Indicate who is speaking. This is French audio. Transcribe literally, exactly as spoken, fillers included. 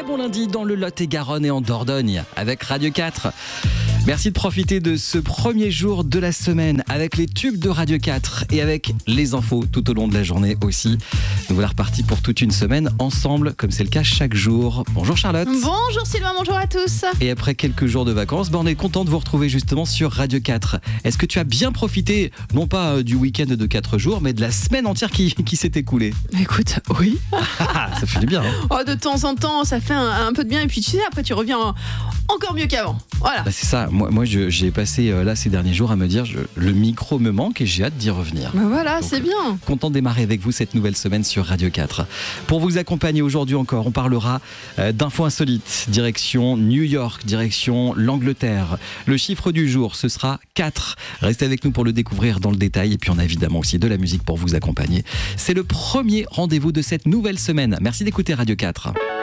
Speaker 1: bon lundi dans le Lot-et-Garonne et en Dordogne avec Radio quatre. Merci de profiter de ce premier jour de la semaine avec les tubes de Radio quatre et avec les infos tout au long de la journée aussi. Nous voilà repartis pour toute une semaine ensemble, comme c'est le cas chaque jour. Bonjour Charlotte.
Speaker 2: Bonjour Sylvain, bonjour à tous.
Speaker 1: Et après quelques jours de vacances, ben on est content de vous retrouver justement sur Radio quatre. Est-ce que tu as bien profité, non pas du week-end de quatre jours, mais de la semaine entière qui, qui s'est écoulée?
Speaker 2: Écoute, oui.
Speaker 1: Ça fait du bien. Hein.
Speaker 2: Oh, de temps en temps, ça fait un, un peu de bien. Et puis tu sais, après tu reviens en, encore mieux qu'avant. Voilà.
Speaker 1: Bah c'est ça. Moi, moi je, j'ai passé euh, là ces derniers jours à me dire je, le micro me manque et j'ai hâte d'y revenir.
Speaker 2: Bah voilà, donc, c'est bien.
Speaker 1: Content de démarrer avec vous cette nouvelle semaine sur Radio quatre. Pour vous accompagner aujourd'hui encore, on parlera euh, d'infos insolites. Direction New York, direction l'Angleterre. Le chiffre du jour, ce sera quatre. Restez avec nous pour le découvrir dans le détail. Et puis on a évidemment aussi de la musique pour vous accompagner. C'est le premier rendez-vous de cette nouvelle semaine. Merci d'écouter Radio quatre.